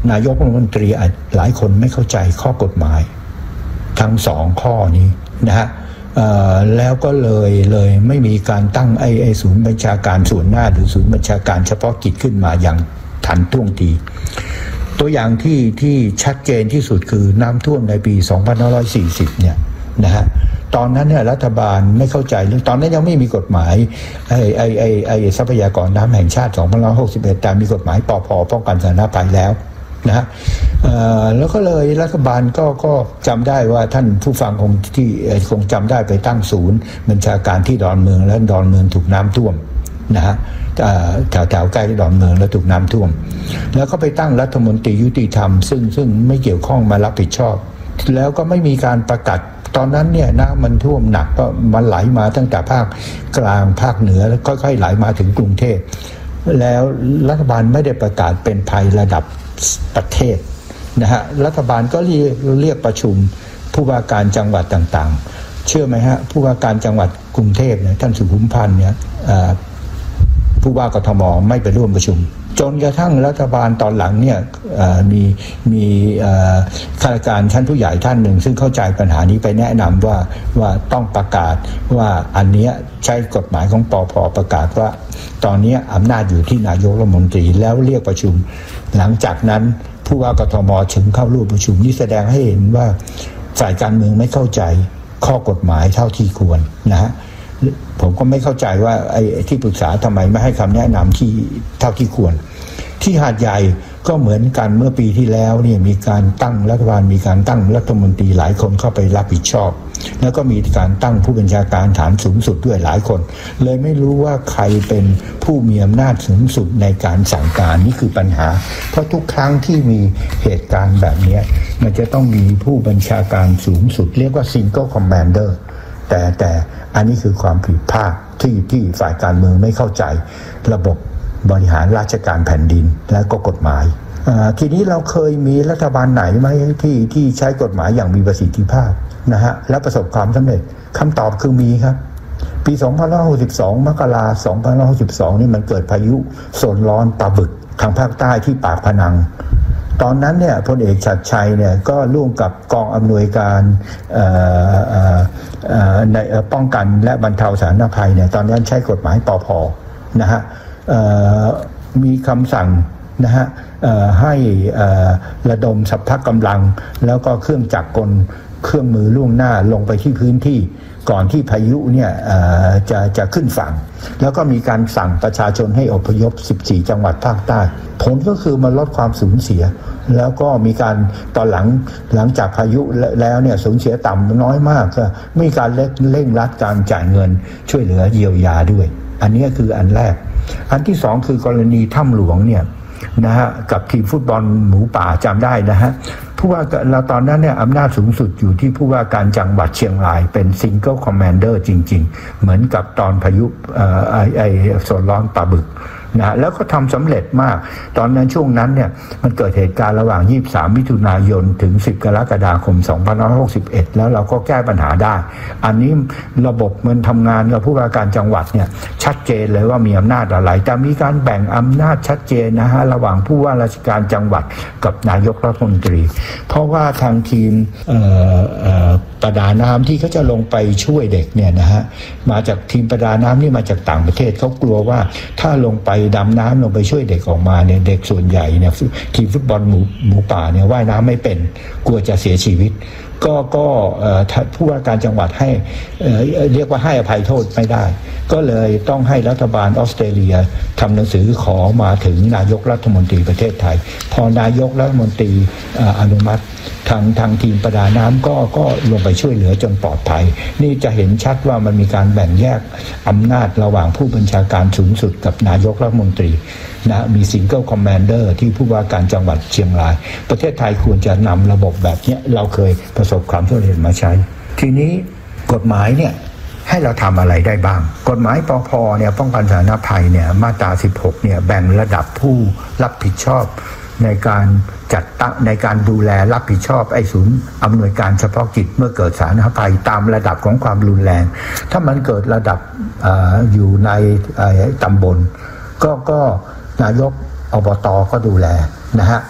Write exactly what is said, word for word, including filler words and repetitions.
นายกรัฐมนตรีหลายคนไม่เข้าใจข้อกฎหมายทั้งสองข้อนี้นะฮะแล้วก็เลยเลยไม่มีการตั้งไอ้ไอ้ศูนย์บัญชาการส่วนหน้าหรือศูนย์บัญชาการเฉพาะกิจขึ้นมาอย่างทันท่วงทีตัวอย่างที่ที่ชัดเจนที่สุดคือน้ำท่วมในปีสองพันห้าร้อยสี่สิบเนี่ยนะฮะตอนนั้นเนี่ยรัฐบาลไม่เข้าใจเรื่องตอนนั้นยังไม่มีกฎหมายไอ้ไอ้ไอ้ไอ้ทรัพยากรน้ำแห่งชาติสองพันห้าร้อยหกสิบเอ็ดแต่มีกฎหมายปพ.ป้องกันสาธารณภัยแล้วนะฮะแล้วก็เลยรัฐบาลก็ก็จำได้ว่าท่านผู้ฟังคงที่คงจำได้ไปตั้งศูนย์บัญชาการที่ดอนเมืองแล้วดอนเมืองถูกน้ำท่วมนะฮะแถวแถวใกล้ดอนเมืองแล้วถูกน้ำท่วมแล้วก็ไปตั้งรัฐมนตรียุติธรรมซึ่งซึ่งไม่เกี่ยวข้องมารับผิดชอบแล้วก็ไม่มีการประกาศตอนนั้นเนี่ยน้ำมันท่วมหนักก็มันไหลมาตั้งแต่ภาคกลางภาคเหนือแล้วค่อยๆไหลมาถึงกรุงเทพแล้วรัฐบาลไม่ได้ประกาศเป็นภัยระดับประเทศนะฮะรัฐบาลก็เรียกเรียกประชุมผู้ว่าการจังหวัดต่างๆเชื่อไหมฮะผู้ว่าการจังหวัดกรุงเทพเนี่ยท่านสุขุมพันธ์เนี่ยผู้ว่ากทมไม่ไปร่วมประชุมจนกระทั่งรัฐบาลตอนหลังเนี่ยมีมีข้าราชการชั้นผู้ใหญ่ท่านหนึ่งซึ่งเข้าใจปัญหานี้ไปแนะนำว่าว่าต้องประกาศว่าอันนี้ใช้กฎหมายของปพ.ประกาศว่าตอนนี้อำนาจอยู่ที่นายกรัฐมนตรีแล้วเรียกประชุมหลังจากนั้นผู้ว่ากทมถึงเข้าร่วมประชุมนี่แสดงให้เห็นว่าฝ่ายการเมืองไม่เข้าใจข้อกฎหมายเท่าที่ควรนะฮะผมก็ไม่เข้าใจว่าไอ้ที่ปรึกษาทำไมไม่ให้คำแนะนำที่เท่าที่ควรที่หาดใหญ่ก็เหมือนกันเมื่อปีที่แล้วเนี่ยมีการตั้งรัฐบาลมีการตั้งรัฐมนตรีหลายคนเข้าไปรับผิดชอบแล้วก็มีการตั้งผู้บัญชาการฐานสูงสุดด้วยหลายคนเลยไม่รู้ว่าใครเป็นผู้มีอำนาจสูงสุดในการสั่งการนี่คือปัญหาเพราะทุกครั้งที่มีเหตุการณ์แบบนี้มันจะต้องมีผู้บัญชาการสูงสุดเรียกว่า Single Commander แต่แต่อันนี้คือความผิดพลาดที่ที่ฝ่ายการเมืองไม่เข้าใจระบบบริหารราชการแผ่นดินและก็กฎหมายทีนี้เราเคยมีรัฐบาลไหนไหมที่ที่ใช้กฎหมายอย่างมีประสิทธิภาพนะฮะและประสบความสำเร็จคำตอบคือมีครับปีสองพันห้าร้อยหกสิบสองมกราคมสองพันห้าร้อยหกสิบสองนี่มันเกิดพายุโซนร้อนปลาบึกทางภาคใต้ที่ปากพนังตอนนั้นเนี่ยพลเอกชัดชัยเนี่ยก็ร่วมกับกองอำนวยการในป้องกันและบรรเทาสาธารณภัยเนี่ยตอนนั้นใช้กฎหมายปพ.นะฮะมีคำสั่งนะฮะให้ระดมสัพพะกำลังแล้วก็เครื่องจักรกลเครื่องมือล่วงหน้าลงไปที่พื้นที่ก่อนที่พายุเนี่ยจะจะขึ้นฝั่งแล้วก็มีการสั่งประชาชนให้อพยพสิบสี่จังหวัดภาคใต้ผลก็คือมาลดความสูญเสียแล้วก็มีการตอนหลังหลังจากพายุแล้วเนี่ยสูญเสียต่ำน้อยมากก็มีการเร่งรัดการจ่ายเงินช่วยเหลือเยียวยาด้วยอันนี้คืออันแรกอันที่สองคือกรณีถ้ำหลวงเนี่ยนะฮะกับทีมฟุตบอลหมูป่าจำได้นะฮะผู้ว่าเราตอนนั้นเนี่ยอำนาจสูงสุดอยู่ที่ผู้ว่าการจังหวัดเชียงรายเป็นซิงเกิลคอมมานเดอร์จริงๆเหมือนกับตอนพายุไอไอโซนร้อนปลาบึกนะแล้วก็ทำสำเร็จมากตอนนั้นช่วงนั้นเนี่ยมันเกิดเหตุการณ์ระหว่างยี่สิบสามมิถุนายนถึงสิบกรกฎาคมสองพันห้าร้อยหกสิบเอ็ดแล้วเราก็แก้ปัญหาได้อันนี้ระบบมันทำงานกับผู้ว่าการจังหวัดเนี่ยชัดเจนเลยว่ามีอำนาจอะไรแต่มีการแบ่งอำนาจชัดเจนนะฮะระหว่างผู้ว่าราชการจังหวัดกับนายกรัฐมนตรีเพราะว่าทางทีมประดาน้ำที่เขาจะลงไปช่วยเด็กเนี่ยนะฮะมาจากทีมประดาน้ำนี่มาจากต่างประเทศเขากลัวว่าถ้าลงไปดำน้ำลงไปช่วยเด็กออกมาเนี่ยเด็กส่วนใหญ่เนี่ยทีมฟุตบอลหมูหมูป่าเนี่ยว่ายน้ำไม่เป็นกลัวจะเสียชีวิตก็ก็ผู้ว่าการจังหวัดให้เรียกว่าให้อภัยโทษไม่ได้ก็เลยต้องให้รัฐบาลออสเตรเลียทำหนังสือขอมาถึงนายกรัฐมนตรีประเทศไทยพอนายกรัฐมนตรีอนุมัติทางทางทีมประดาน้ำก็ก็ลงไปช่วยเหลือจนปลอดภัยนี่จะเห็นชัดว่ามันมีการแบ่งแยกอำนาจระหว่างผู้บัญชาการสูงสุดกับนายกรัฐมนตรีนะมีซิงเกิลคอมมานเดอร์ที่ผู้ว่าการจังหวัดเชียงรายประเทศไทยควรจะนำระบบแบบนี้เราเคยประสบความสำเร็จมาใช้ทีนี้กฎหมายเนี่ยให้เราทำอะไรได้บ้างกฎหมายปพ.เนี่ยป้องกันสาธารณภัยเนี่ยมาตราสิบหกเนี่ยแบ่งระดับผู้รับผิดชอบในการจัดตั้งในการดูแลรับผิดชอบไอ้ศูนย์อำนวยการเฉพาะกิจเมื่อเกิดสาธารณภัยตามระดับของความรุนแรงถ้ามันเกิดระดับ อ, อยู่ในตำบลก็ก็นายกอบต.ก็ดูแลนะฮะ